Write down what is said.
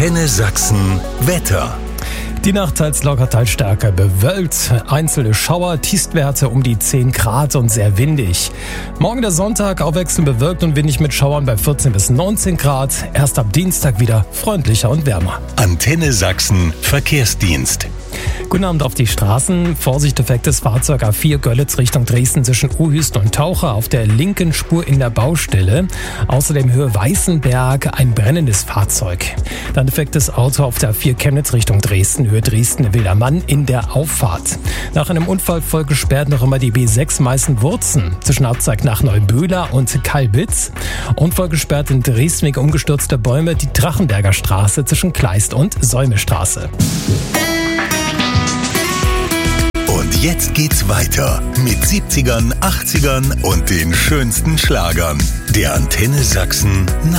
Antenne Sachsen Wetter. Die Nacht teils locker, teils stärker bewölkt. Einzelne Schauer, Tiefstwerte um die 10 Grad und sehr windig. Morgen der Sonntag abwechselnd bewölkt und windig mit Schauern bei 14 bis 19 Grad. Erst ab Dienstag wieder freundlicher und wärmer. Antenne Sachsen Verkehrsdienst. Guten Abend auf die Straßen. Vorsicht, defektes Fahrzeug A4 Görlitz Richtung Dresden zwischen Uhüsten und Taucher auf der linken Spur in der Baustelle. Außerdem Höhe Weißenberg ein brennendes Fahrzeug. Dann defektes Auto auf der A4 Chemnitz Richtung Dresden, Höhe Dresden-Wilder Mann in der Auffahrt. Nach einem Unfall voll gesperrt noch immer die B6 Meißen-Wurzen zwischen Abzweig nach Neuböhler und Kalbitz. Unfall gesperrt in Dresden wegen umgestürzter Bäume die Drachenberger Straße zwischen Kleist und Säumestraße. Und jetzt geht's weiter mit 70ern, 80ern und den schönsten Schlagern. Der Antenne Sachsen